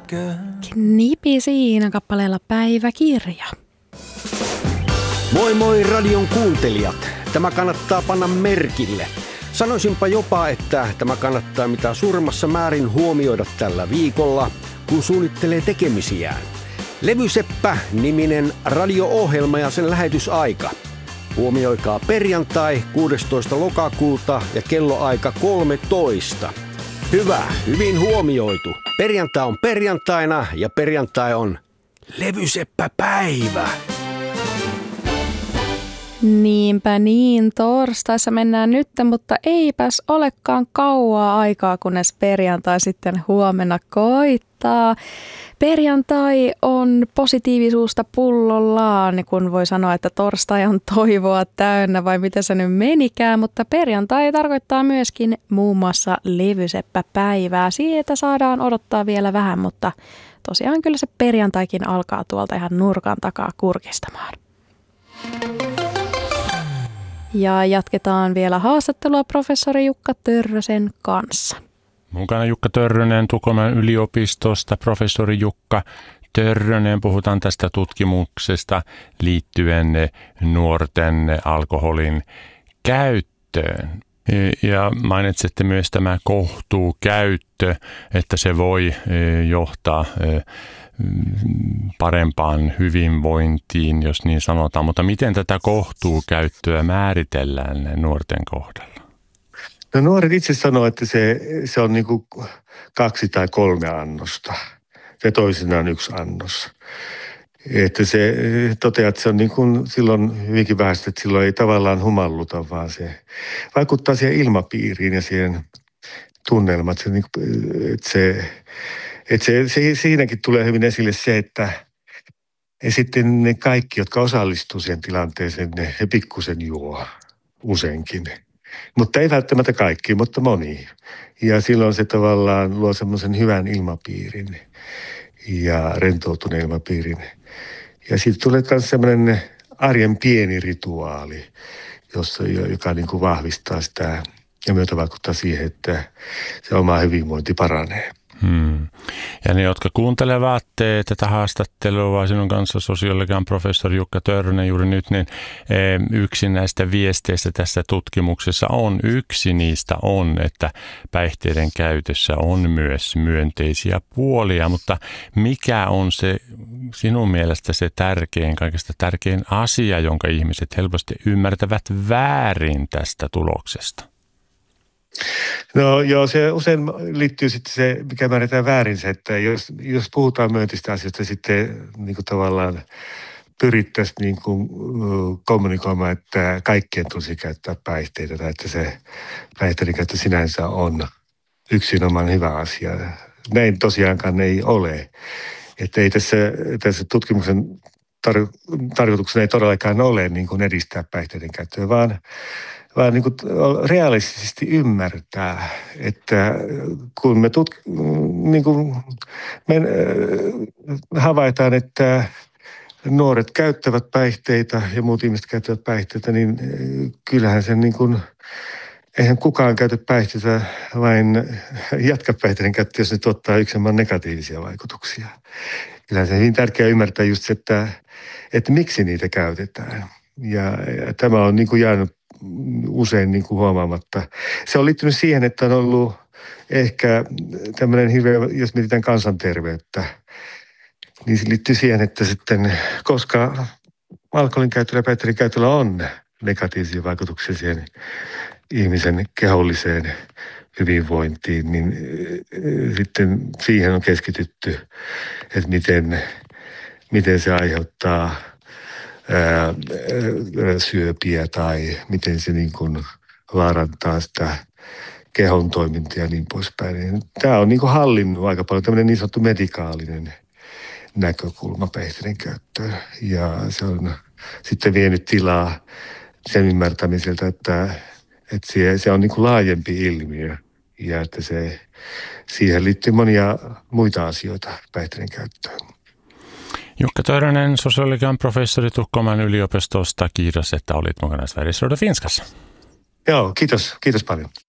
Knipi siinä kappaleella Päiväkirja. Moi moi radion kuuntelijat. Tämä kannattaa panna merkille. Sanoisinpa jopa, että tämä kannattaa mitä suurimmassa määrin huomioida tällä viikolla, kun suunnittelee tekemisiään. Levyseppä-niminen radio-ohjelma ja sen lähetysaika. Huomioikaa perjantai 16. lokakuuta ja kelloaika 13. Hyvä, hyvin huomioitu. Perjantai on perjantaina ja perjantai on levyseppäpäivä. Niinpä niin, torstaissa mennään nyt, mutta eipäs olekaan kauaa aikaa, kunnes perjantai sitten huomenna koittaa. Perjantai on positiivisuusta pullollaan, kun voi sanoa, että torstai on toivoa täynnä, vai mitä se nyt menikään, mutta perjantai tarkoittaa myöskin muun muassa levyseppäpäivää. Siitä saadaan odottaa vielä vähän, mutta tosiaan kyllä se perjantaikin alkaa tuolta ihan nurkan takaa kurkistamaan. Ja jatketaan vielä haastattelua professori Jukka Törrösen kanssa. Mukana Jukka Törrönen Tukholman yliopistosta. Professori Jukka Törrönen, puhutaan tästä tutkimuksesta liittyen nuorten alkoholin käyttöön. Ja mainitsette myös tämä kohtuukäyttö, että se voi johtaa parempaan hyvinvointiin, jos niin sanotaan. Mutta miten tätä kohtuukäyttöä määritellään nuorten kohdalla? No nuoret itse sanoo, että se on niin kuin 2 tai 3 annosta ja toisinaan 1 annos. Että se toteaa, että se on niin kuin silloin hyvinkin vähäistä, että silloin ei tavallaan humalluta, vaan se vaikuttaa siihen ilmapiiriin ja siihen tunnelmaan. Siinäkin tulee hyvin esille se, että ja sitten ne kaikki, jotka osallistuu siihen tilanteeseen, he pikkusen juo useinkin. Mutta ei välttämättä kaikki, mutta moni. Ja silloin se tavallaan luo semmoisen hyvän ilmapiirin ja rentoutuneen ilmapiirin. Ja siitä tulee myös semmoinen arjen pieni rituaali, joka niin kuin vahvistaa sitä ja myötä vaikuttaa siihen, että se oma hyvinvointi paranee. Ja ne, jotka kuuntelevat tätä haastattelua sinun kanssa, sosiologian professori Jukka Törrönen juuri nyt, niin yksi näistä viesteistä tässä tutkimuksessa yksi niistä on, että päihteiden käytössä on myös myönteisiä puolia, mutta mikä on se sinun mielestä se kaikista tärkein asia, jonka ihmiset helposti ymmärtävät väärin tästä tuloksesta? No joo, se usein liittyy sitten se, mikä määritään väärin se, että jos puhutaan myönteistä asioista, sitten niin kuin tavallaan pyrittäisiin niin kuin kommunikoimaan, että kaikkien tulisi käyttää päihteitä tai että se päihteiden käyttö sinänsä on yksinomaan hyvä asia. Näin tosiaankaan ei ole. Että ei tässä tutkimuksen tarkoituksena ei todellakaan ole niin kuin edistää päihteiden käyttöä, vaan niin kuin realistisesti ymmärtää, että kun me havaitaan, että nuoret käyttävät päihteitä ja muut ihmiset käyttävät päihteitä, niin kyllähän se niin kuin, eihän kukaan käytä päihteitä, vain jatka päihteiden käyttö, jos ne tuottaa yksilöön negatiivisia vaikutuksia. Kyllähän se on hyvin tärkeää ymmärtää just se, että miksi niitä käytetään. Ja tämä on niin kuin jäänyt usein niin kuin huomaamatta. Se on liittynyt siihen, että on ollut ehkä tämmöinen hirveä, jos mietitään kansanterveyttä, niin se liittyy siihen, että sitten, koska alkoholin käytöllä ja päihteiden käytöllä on negatiivisia vaikutuksia siihen ihmisen keholliseen hyvinvointiin, niin sitten siihen on keskitytty, että miten se aiheuttaa syöpiä tai miten se niin kuin vaarantaa sitä kehon toimintaa ja niin poispäin. Tämä on niin kuin hallinnut aika paljon tämmöinen niin sanottu medikaalinen näkökulma päihteiden käyttöön. Ja se on sitten vienyt tilaa sen ymmärtämiseltä, että se on niin kuin laajempi ilmiö ja että siihen liittyy monia muita asioita päihteiden käyttöön. Jukka Törrönen, sosiologian professori Tukholman yliopistosta. Kiitos, että olit mukana Sveriges Radio Finskassa. Joo, kiitos paljon.